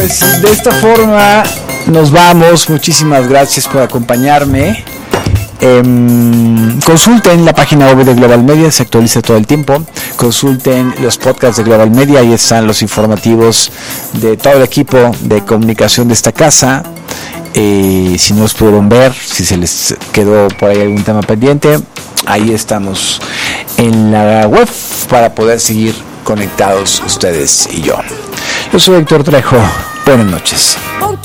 Pues de esta forma nos vamos. Muchísimas gracias por acompañarme. Consulten la página web de Global Media, se actualiza todo el tiempo. Consulten los podcasts de Global Media, ahí están los informativos de todo el equipo de comunicación de esta casa. Si no los pudieron ver, si se les quedó por ahí algún tema pendiente, ahí estamos en la web para poder seguir conectados ustedes y yo. Yo soy Héctor Trejo, buenas noches.